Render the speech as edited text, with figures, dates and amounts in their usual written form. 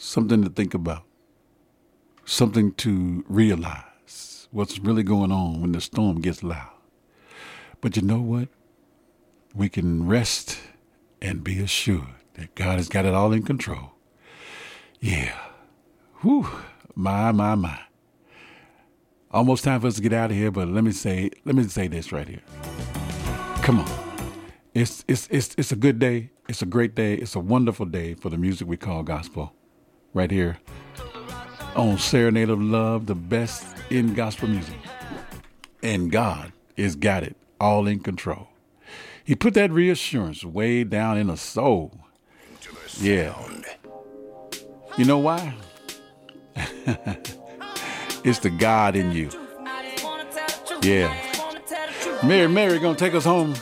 something to think about, something to realize what's really going on when the storm gets loud. But you know what? We can rest and be assured that God has got it all in control. Yeah. Whew. My. Almost time for us to get out of here, but let me say this right here. Come on. It's a good day. It's a great day. It's a wonderful day for the music we call gospel. Right here on Serenade of Love, the best in gospel music. And God has got it all in control. He put that reassurance way down in the soul. Yeah. You know why? It's the God in you. Yeah. Mary gonna take us home.